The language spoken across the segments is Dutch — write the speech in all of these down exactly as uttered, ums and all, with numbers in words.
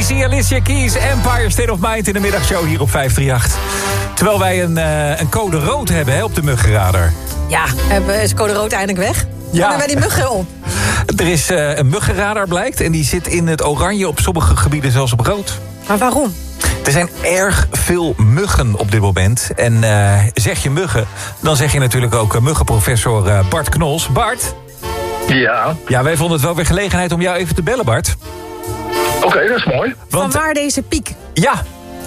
C, Alicia Keys, Empire State of Mind in de middagshow hier op vijf drie acht. Terwijl wij een, uh, een code rood hebben hè, op de muggenradar. Ja, is code rood eindelijk weg? Ja. Hebben wij die muggen op? Er is uh, een muggenradar blijkt en die zit in het oranje, op sommige gebieden zelfs op rood. Maar waarom? Er zijn erg veel muggen op dit moment. En uh, zeg je muggen, dan zeg je natuurlijk ook uh, muggenprofessor uh, Bart Knols. Bart? Ja? Ja, wij vonden het wel weer gelegenheid om jou even te bellen, Bart. Oké, okay, dat is mooi. Want, Van waar deze piek? Ja.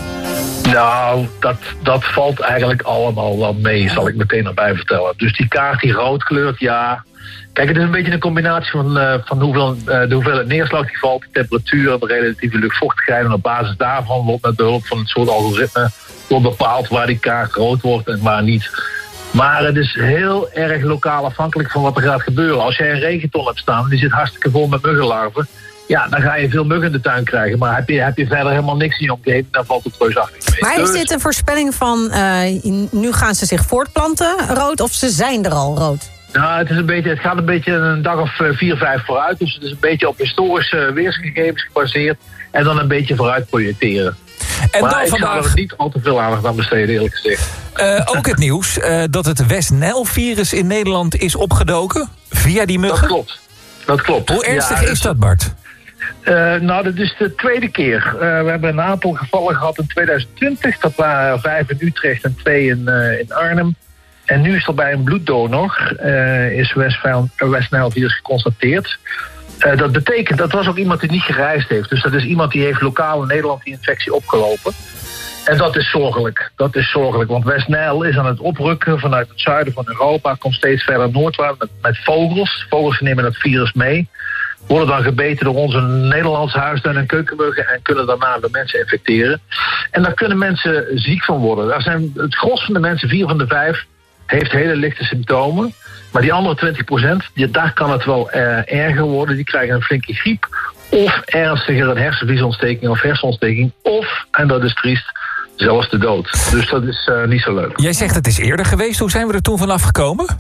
Nou, dat, dat valt eigenlijk allemaal wel mee, zal ik meteen erbij vertellen. Dus die kaart die rood kleurt, ja. Kijk, het is een beetje een combinatie van, uh, van hoeveel, uh, de hoeveelheid neerslag die valt, de temperatuur en de relatieve luchtvochtigheid. En op basis daarvan wordt met behulp van een soort algoritme wordt bepaald waar die kaart rood wordt en waar niet. Maar het is heel erg lokaal afhankelijk van wat er gaat gebeuren. Als jij een regenton hebt staan, die zit hartstikke vol met muggenlarven. Ja, dan ga je veel muggen in de tuin krijgen. Maar heb je, heb je verder helemaal niks in je omgeving, dan valt het reusachtig mee. Maar is dit een voorspelling van, uh, nu gaan ze zich voortplanten rood, of ze zijn er al rood? Nou, het, is een beetje, het gaat een beetje een dag of vier, vijf vooruit. Dus het is een beetje op historische weersgegevens gebaseerd. En dan een beetje vooruit projecteren. En maar dan ik vandaag... zou er niet al te veel aandacht aan besteden, eerlijk gezegd. Uh, ook het nieuws uh, dat het West-Nijl-virus in Nederland is opgedoken via die muggen. Dat klopt. Dat klopt. Hoe ernstig ja, is dat, Bart? Uh, nou, dat is de tweede keer. Uh, we hebben een aantal gevallen gehad in tweeduizend twintig. Dat waren vijf in Utrecht en twee in, uh, in Arnhem. En nu is er bij een bloeddonor uh, is West-Nijl-virus geconstateerd. Uh, dat betekent, dat was ook iemand die niet gereisd heeft. Dus dat is iemand die heeft lokaal in Nederland die infectie opgelopen. En dat is zorgelijk. Dat is zorgelijk, want West-Nijl is aan het oprukken vanuit het zuiden van Europa. Komt steeds verder noordwaarts met, met vogels. Vogels nemen dat virus mee. Worden dan gebeten door onze Nederlandse huisduin- en keukenmuggen en kunnen daarna de mensen infecteren. En daar kunnen mensen ziek van worden. Daar zijn het gros van de mensen, vier van de vijf, heeft hele lichte symptomen. Maar die andere twintig procent, die, daar kan het wel uh, erger worden. Die krijgen een flinke griep. Of ernstiger een hersenvliesontsteking of hersenontsteking. Of, en dat is triest, zelfs de dood. Dus dat is uh, niet zo leuk. Jij zegt het is eerder geweest. Hoe zijn we er toen vanaf gekomen?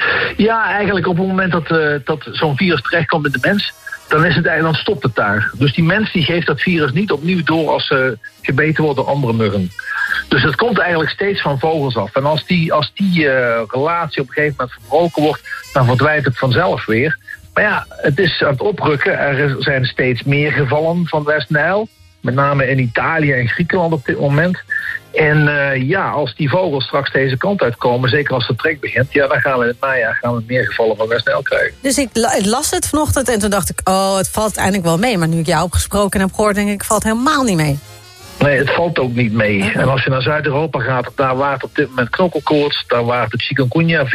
Ja, eigenlijk op het moment dat, uh, dat zo'n virus terechtkomt in de mens, dan, is het, dan stopt het daar. Dus die mens die geeft dat virus niet opnieuw door als ze gebeten wordt door andere muggen. Dus het komt eigenlijk steeds van vogels af. En als die, als die uh, relatie op een gegeven moment verbroken wordt, dan verdwijnt het vanzelf weer. Maar ja, het is aan het oprukken. Er zijn steeds meer gevallen van West-Nijl. Met name in Italië en Griekenland op dit moment. En uh, ja, als die vogels straks deze kant uitkomen, zeker als de trek begint, ja, dan gaan we in het najaar gaan we meer gevallen van West-Nijl krijgen. Dus ik las het vanochtend en toen dacht ik, oh, het valt eindelijk wel mee. Maar nu ik jou opgesproken en heb gehoord, denk ik, het valt helemaal niet mee. Nee, het valt ook niet mee. En als je naar Zuid-Europa gaat, daar waart op dit moment knokkelkoorts, daar waart het chikungunya